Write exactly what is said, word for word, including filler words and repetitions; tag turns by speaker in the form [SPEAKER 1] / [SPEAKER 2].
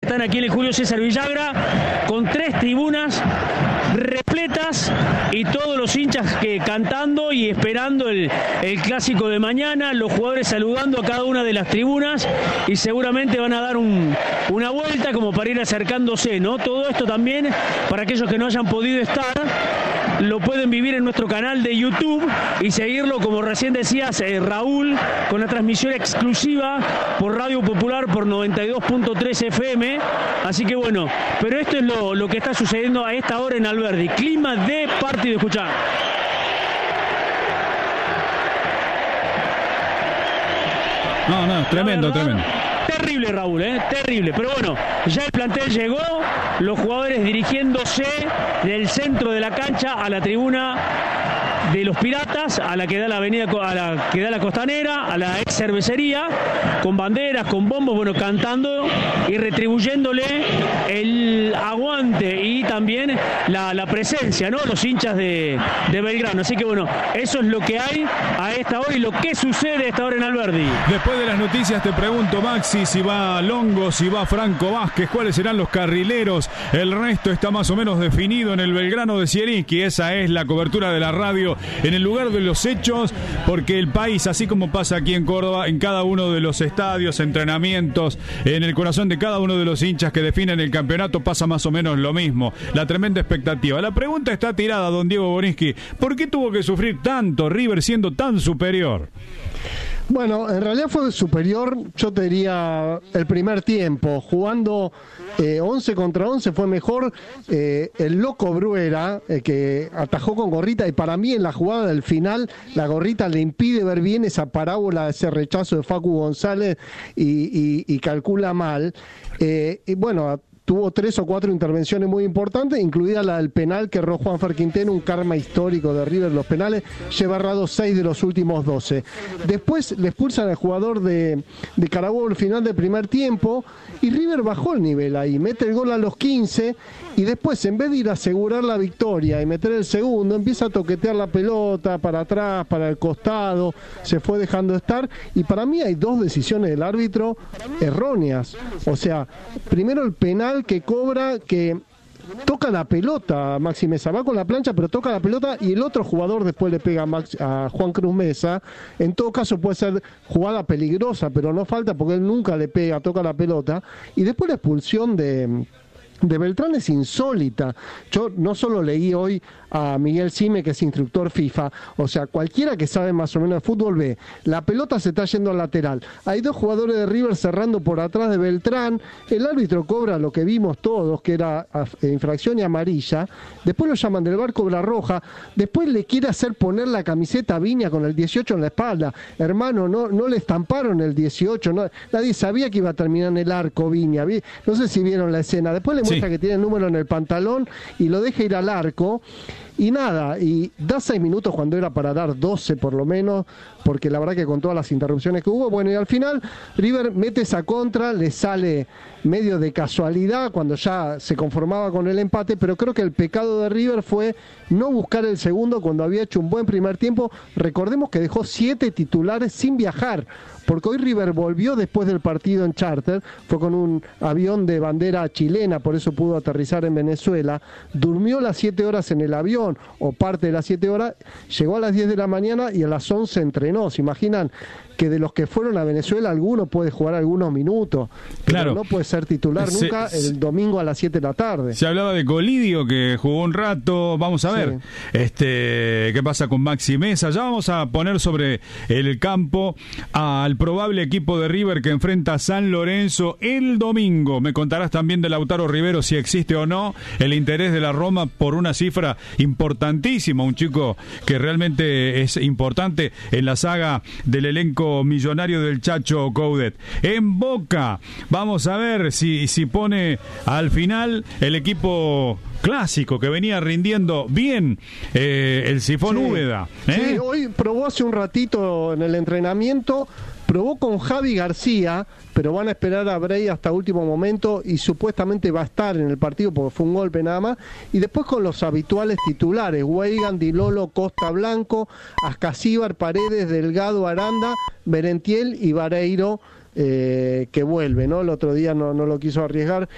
[SPEAKER 1] están aquí en el Julio César Villagra, con tres tribunas repletas y todos los hinchas que cantando y esperando el, el clásico de mañana, los jugadores saludando a cada una de las tribunas y seguramente van a dar un, una vuelta como para ir acercándose, ¿no? Todo esto también, para aquellos que no hayan podido estar, lo pueden vivir en nuestro canal de YouTube y seguirlo, como recién decías, eh, Raúl, con la transmisión exclusiva por Radio Popular por noventa y dos punto tres F M. Así que bueno, pero esto es lo, lo que está sucediendo a esta hora en Alberdi. Clima de partido, escuchá.
[SPEAKER 2] No, no, tremendo, verdad, tremendo.
[SPEAKER 1] Terrible, Raúl, ¿eh? Terrible. Pero bueno, ya el plantel llegó, los jugadores dirigiéndose del centro de la cancha a la tribuna de los Piratas, a la que da la avenida, a la que da la Costanera, a la ex cervecería, con banderas, con bombos, bueno, cantando y retribuyéndole el aguante y también la, la presencia, ¿no? Los hinchas de, de Belgrano. Así que bueno, eso es lo que hay a esta hora y lo que sucede a esta hora en Alberdi.
[SPEAKER 2] Después de las noticias te pregunto, Maxi, si va Longo, si va Franco Vázquez, cuáles serán los carrileros. El resto está más o menos definido en el Belgrano de Zielinski. Esa es la cobertura de la radio en el lugar de los hechos, porque el país, así como pasa aquí en Córdoba, en cada uno de los estadios, entrenamientos, en el corazón de cada uno de los hinchas que definen el campeonato, pasa más o menos lo mismo. La tremenda expectativa. La pregunta está tirada, don Diego Borinsky. ¿Por qué tuvo que sufrir tanto River siendo tan superior?
[SPEAKER 3] Bueno, en realidad fue superior, yo te diría, el primer tiempo. Jugando eh, once contra once fue mejor eh, el loco Bruera, eh, que atajó con Gorrita, y para mí en la jugada del final, la Gorrita le impide ver bien esa parábola, ese rechazo de Facu González y, y, y calcula mal. Eh, y bueno, tuvo tres o cuatro intervenciones muy importantes, incluida la del penal que erró Juanfer Quintero, un karma histórico de River, los penales, lleva errado seis de los últimos doce. Después le expulsan al jugador de, de Carabobo al final del primer tiempo, y River bajó el nivel ahí, mete el gol a los quince, y después en vez de ir a asegurar la victoria y meter el segundo, empieza a toquetear la pelota para atrás, para el costado, se fue dejando estar, y para mí hay dos decisiones del árbitro erróneas. O sea, primero el penal que cobra, que toca la pelota a Maxi Mesa, va con la plancha pero toca la pelota y el otro jugador después le pega a, Max, a Juan Cruz Mesa. En todo caso puede ser jugada peligrosa, pero no falta porque él nunca le pega, toca la pelota. Y después la expulsión de de Beltrán es insólita. Yo no solo leí hoy a Miguel Cime, que es instructor FIFA, o sea, cualquiera que sabe más o menos de fútbol ve, la pelota se está yendo al lateral, hay dos jugadores de River cerrando por atrás de Beltrán, el árbitro cobra lo que vimos todos, que era infracción y amarilla, después lo llaman del bar, cobra roja, después le quiere hacer poner la camiseta a Viña con el dieciocho en la espalda. Hermano, no, no le estamparon el dieciocho, no, nadie sabía que iba a terminar en el arco Viña, no sé si vieron la escena, después le muestra sí. que tiene el número en el pantalón y lo deja ir al arco. Y nada, y da seis minutos cuando era para dar doce por lo menos, porque la verdad que con todas las interrupciones que hubo, bueno, y al final River mete esa contra, le sale medio de casualidad cuando ya se conformaba con el empate, pero creo que el pecado de River fue no buscar el segundo cuando había hecho un buen primer tiempo. Recordemos que dejó siete titulares sin viajar, porque hoy River volvió después del partido en charter, fue con un avión de bandera chilena, por eso pudo aterrizar en Venezuela, durmió las siete horas en el avión, o parte de las siete horas, llegó a las diez de la mañana y a las once entrenó. ¿Se imaginan que de los que fueron a Venezuela alguno puede jugar algunos minutos, pero claro, no puede ser titular se, nunca el domingo a las siete de la tarde?
[SPEAKER 2] Se hablaba de Colidio, que jugó un rato. Vamos a ver sí. este qué pasa con Maxi Mesa. Ya vamos a poner sobre el campo al probable equipo de River que enfrenta a San Lorenzo el domingo. Me contarás también de Lautaro Rivero, si existe o no el interés de la Roma por una cifra importantísima, un chico que realmente es importante en la saga del elenco millonario del Chacho Coudet. En Boca, vamos a ver si, si pone al final el equipo clásico que venía rindiendo bien eh, el Sifón sí. Úbeda. ¿eh?
[SPEAKER 3] Sí, hoy probó hace un ratito en el entrenamiento, probó con Javi García, pero van a esperar a Bray hasta último momento y supuestamente va a estar en el partido porque fue un golpe nada más. Y después con los habituales titulares, Weigan, Di Lolo, Costa Blanco, Ascasíbar, Paredes, Delgado, Aranda, Merentiel y Vareiro, eh, que vuelve, ¿no? El otro día no, no lo quiso arriesgar.